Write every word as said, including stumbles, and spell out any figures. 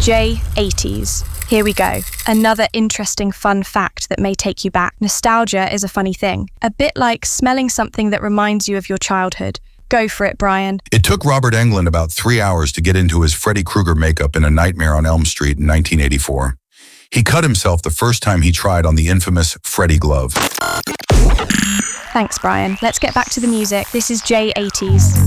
J eighties. Here we go. Another interesting fun fact that may take you back. Nostalgia is a funny thing. A bit like smelling something that reminds you of your childhood. Go for it, Brian. It took Robert Englund about three hours to get into his Freddy Krueger makeup in A Nightmare on Elm Street in nineteen eighty-four. He cut himself the first time he tried on the infamous Freddy glove. Thanks, Brian. Let's get back to the music. This is J eighties.